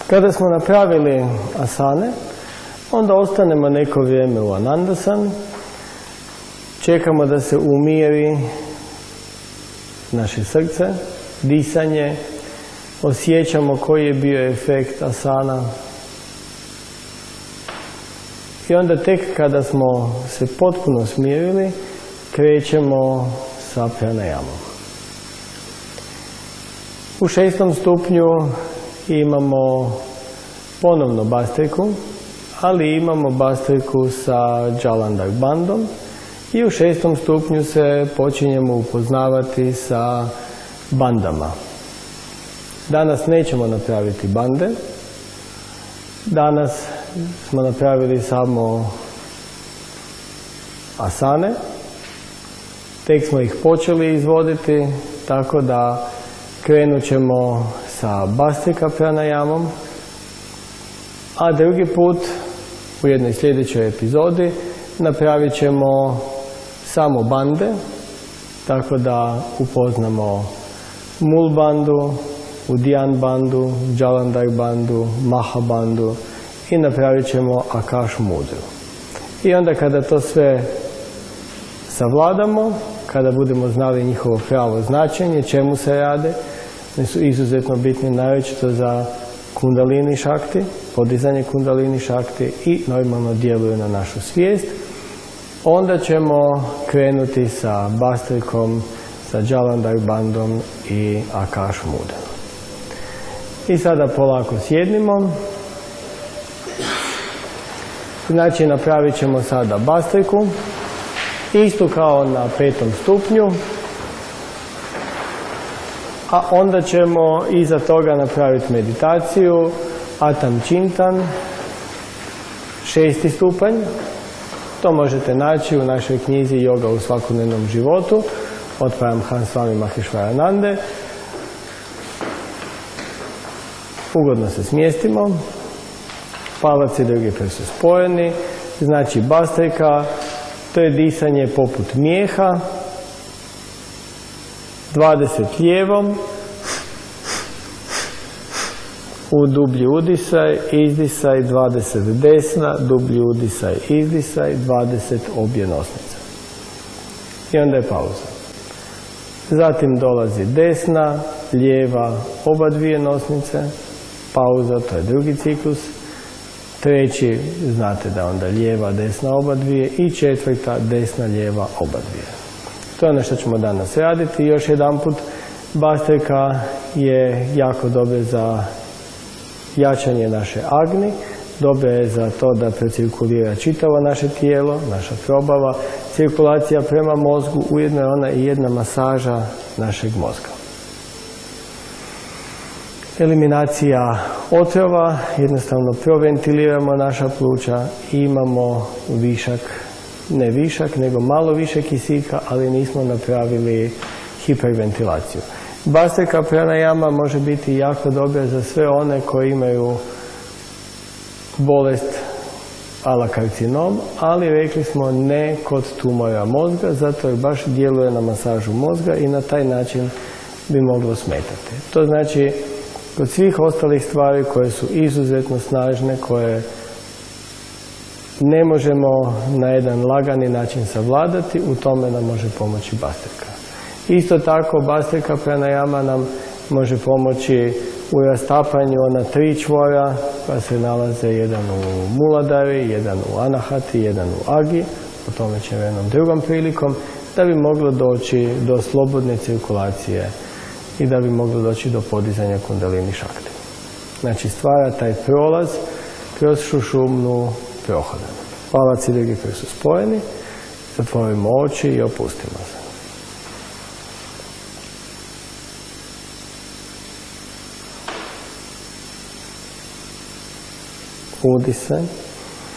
Kada smo napravili asane, onda ostanemo neko vrijeme u Anandasan, čekamo da se umiri naše srce, disanje, osjećamo koji je bio efekt asana. I onda tek kada smo se potpuno smirili, krećemo sa pranayamom. U 6. stupnju imamo ponovno bastriku, ali imamo bastriku sa Jalandhar bandom i u 6. stupnju se počinjemo upoznavati sa bandama. Danas nećemo napraviti bande, danas smo napravili samo asane, tek smo ih počeli izvoditi, tako da krenut ćemo sa bastrika pranayamom, a drugi put u jednoj sljedećoj epizodi napravit ćemo samo bande, tako da upoznamo Mul bandu, Udyan bandu, Jalandhar bandu, Maha bandu i napravit ćemo Akash mudru. I onda kada to sve savladamo, kada budemo znali njihovo pravo značenje, čemu se rade, oni su izuzetno bitni naročito za kundalini šakti, podizanje kundalini šakti i normalno djeluju na našu svijest, onda ćemo krenuti sa bastrikom, sa Jalandhar bandom i Akash mudrom. I sada polako sjednimo. Znači napravit ćemo sada bastriku, isto kao na 5. stupnju, a onda ćemo iza toga napraviti meditaciju Atam Chintan, 6. stupanj. To možete naći u našoj knjizi Yoga u svakodnevnom životu od Paramhans Swami Maheshwaranande. Ugodno se smjestimo, palac i drugi prst su spojeni, znači bastrika, to je disanje poput mijeha, 20 lijevom, u dublji udisaj, izdisaj, 20 desna, dublji udisaj, izdisaj, 20 obje nosnice. I onda je pauza. Zatim dolazi desna, lijeva, oba dvije nosnice, pauza, to je drugi ciklus. Treći, znate da onda lijeva, desna, oba dvije i četvrta, desna, lijeva, oba dvije. To je ono što ćemo danas raditi. Još jedanput, bastrika je jako dobra za jačanje naše agni, dobra je za to da precirkulira čitavo naše tijelo, naša probava, cirkulacija prema mozgu, ujedno je ona i jedna masaža našeg mozga. Eliminacija otrova, jednostavno proventiliramo naša pluća i imamo višak, ne višak, nego malo više kisika, ali nismo napravili hiperventilaciju. Bastrika pranayama može biti jako dobra za sve one koji imaju bolest ala karcinom, ali rekli smo ne kod tumora mozga, zato jer baš djeluje na masažu mozga i na taj način bi moglo smetati. To znači, kod svih ostalih stvari koje su izuzetno snažne, koje ne možemo na jedan lagani način savladati, u tome nam može pomoći bastrika. Isto tako, bastrika pranayama nam može pomoći u rastapanju ona 3 čvora koja se nalaze, jedan u Muladhari, jedan u Anahati, jedan u Agi, o tome ćemo jednom drugom prilikom, da bi moglo doći do slobodne cirkulacije i da bi moglo doći do podizanja kundalini šakti. Znači stvara taj prolaz kroz šušumnu prohodu. Palac i drugi koji su spojeni, zatvorimo oči i opustimo se. Udisaj.